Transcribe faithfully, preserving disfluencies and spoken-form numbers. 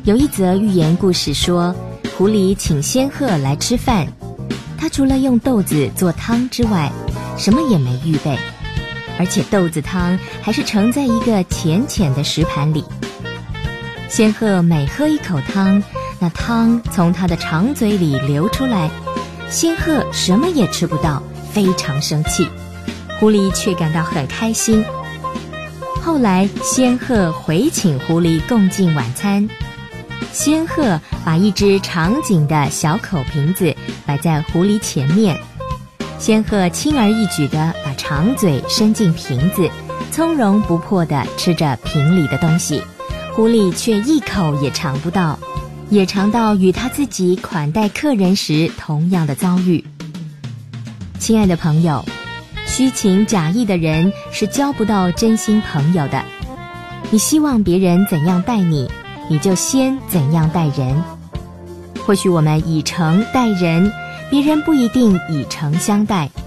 有一则寓言故事说，狐狸请仙鹤来吃饭，他除了用豆子做汤之外，什么也没预备，而且豆子汤还是盛在一个浅浅的石盘里。仙鹤每喝一口汤，那汤从他的长嘴里流出来，仙鹤什么也吃不到，非常生气。狐狸却感到很开心。后来仙鹤回请狐狸共进晚餐，仙鹤把一只长颈的小口瓶子摆在狐狸前面，仙鹤轻而易举地把长嘴伸进瓶子，从容不迫地吃着瓶里的东西，狐狸却一口也尝不到，也尝到与他自己款待客人时同样的遭遇。亲爱的朋友，虚情假意的人是交不到真心朋友的。你希望别人怎样待你，你就先怎样待人。或许我们以诚待人，别人不一定以诚相待。